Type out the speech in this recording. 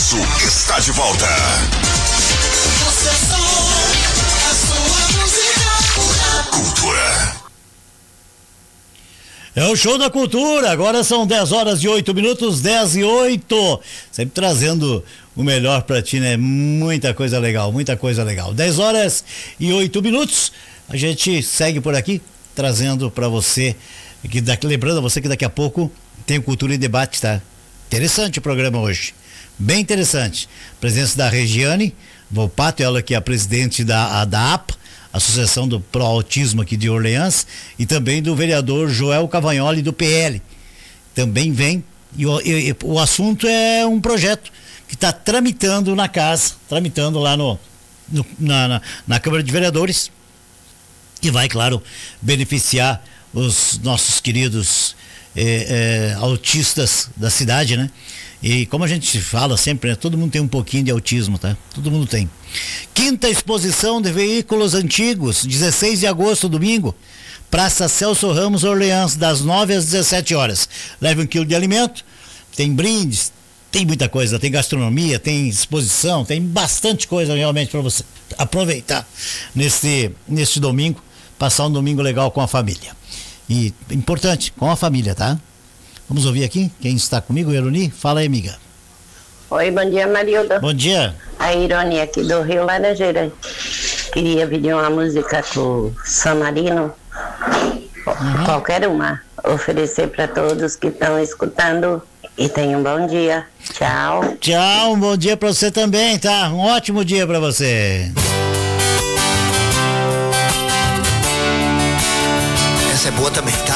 Sorriso está de volta. A sua música. Cultura. É o Show da Cultura, agora são 10 horas e 8 minutos, 10 e 8. Sempre trazendo o melhor pra ti, né? Muita coisa legal, muita coisa legal. 10 horas e 8 minutos, a gente segue por aqui, trazendo pra você, lembrando a você que daqui a pouco tem Cultura em Debate, tá? Interessante o programa hoje, bem interessante. Presença da Regiane Volpato, ela que é a presidente da APA, Associação do Pro Autismo aqui de Orleans, e também do vereador Joel Cavagnoli do PL. Também vem, e o assunto é um projeto que está tramitando na casa, tramitando lá na Câmara de Vereadores, e vai, claro, beneficiar os nossos queridos autistas da cidade, né? E como a gente fala sempre, né? Todo mundo tem um pouquinho de autismo, tá? Todo mundo tem. Quinta exposição de veículos antigos, 16 de agosto, domingo, Praça Celso Ramos, Orleans, das 9 às 17 horas. Leve 1 quilo de alimento, tem brindes, tem muita coisa, tem gastronomia, tem exposição, tem bastante coisa realmente para você aproveitar neste domingo, passar um domingo legal com a família. E importante, com a família, tá? Vamos ouvir aqui quem está comigo, Ironi? Fala aí, amiga. Oi, bom dia, Marilda. Bom dia. A Ironi aqui do Rio Laranjeira. Queria pedir uma música com San Marino, qualquer uma, oferecer para todos que estão escutando e tenham um bom dia. Tchau. Tchau, um bom dia para você também, tá? Um ótimo dia para você. Essa é boa também, tá?